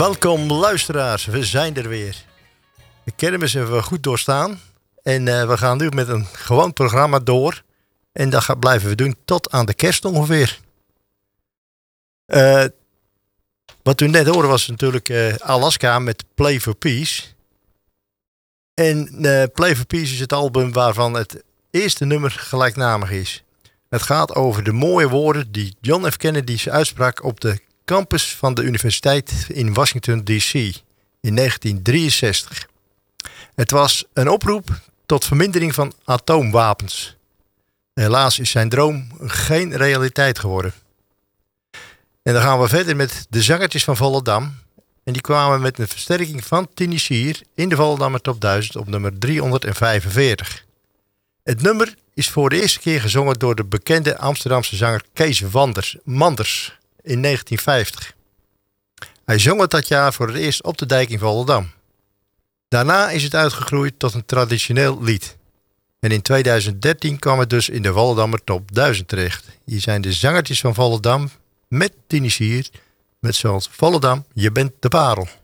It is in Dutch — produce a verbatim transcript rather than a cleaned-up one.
Welkom luisteraars, we zijn er weer. De kermis hebben we goed doorstaan. En uh, we gaan nu met een gewoon programma door. En dat gaat blijven we doen tot aan de kerst ongeveer. Uh, wat u net hoorde was natuurlijk uh, Alaska met Play for Peace. En uh, Play for Peace is het album waarvan het eerste nummer gelijknamig is. Het gaat over de mooie woorden die John F. Kennedy uitsprak op de campus van de universiteit in Washington D C in negentien drieënzestig. Het was een oproep tot vermindering van atoomwapens. Helaas is zijn droom geen realiteit geworden. En dan gaan we verder met de zangertjes van Volendam. En die kwamen met een versterking van Tini Sier in de Volendammer Top duizend op nummer driehonderdvijfenveertig. Het nummer is voor de eerste keer gezongen door de bekende Amsterdamse zanger Kees Wanders, Manders in negentien vijftig. Hij zong het dat jaar voor het eerst op de dijk in Volendam. Daarna is het uitgegroeid tot een traditioneel lied. En in tweeduizend dertien kwam het dus in de Volendammer Top duizend terecht. Hier zijn de zangertjes van Volendam met Tini Sier met zoals Volendam, je bent de parel.